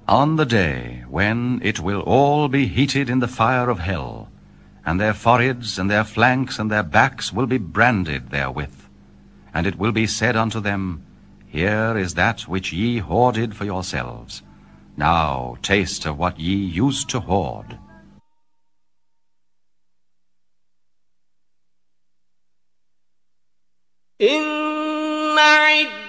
On the day when it will all be heated in the fire of hell, and their foreheads and their flanks and their backs will be branded therewith. And it will be said unto them, Here is that which ye hoarded for yourselves. Now taste of what ye used to hoard. إن